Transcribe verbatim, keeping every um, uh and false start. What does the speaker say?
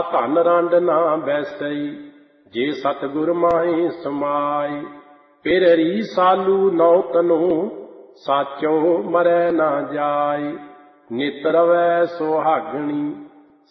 ਧਨ ਰੰਡ ਨਾ ਬੈਸਈ, ਜੇ ਸਤਿਗੁਰ ਮਾਹੀ ਸਮਾਈ। ਫਿਰ ਰੀ ਸਾਲੂ ਨੌ ਤਨੂ, ਸਾਚੋ ਮਰੈ ਨਾ ਜਾਈ। ਨਿਤ ਰਵੈ ਸੁਹਾਗਣੀ,